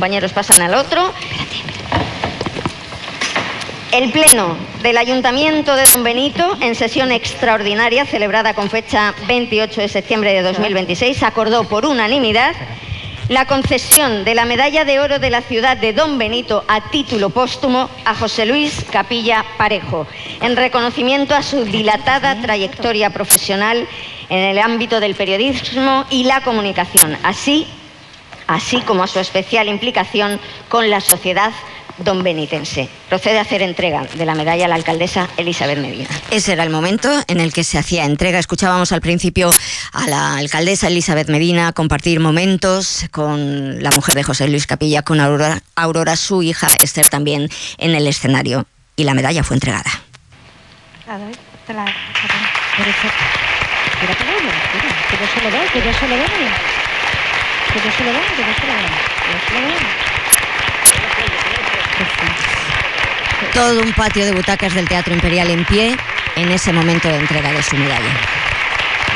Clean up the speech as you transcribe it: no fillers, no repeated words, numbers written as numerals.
compañeros pasan al otro. El Pleno del Ayuntamiento de Don Benito, en sesión extraordinaria celebrada con fecha 28 de septiembre de 2026, acordó por unanimidad la concesión de la Medalla de Oro de la ciudad de Don Benito a título póstumo a José Luis Capilla Parejo, en reconocimiento a su dilatada trayectoria profesional en el ámbito del periodismo y la comunicación, así como a su especial implicación con la sociedad donbenitense. Procede a hacer entrega de la medalla a la alcaldesa Elizabeth Medina. Ese era el momento en el que se hacía entrega. Escuchábamos al principio a la alcaldesa Elizabeth Medina compartir momentos con la mujer de José Luis Capilla, con Aurora, su hija, Esther, también en el escenario. Y la medalla fue entregada. Todo un patio de butacas del Teatro Imperial en pie en ese momento de entrega de su medalla.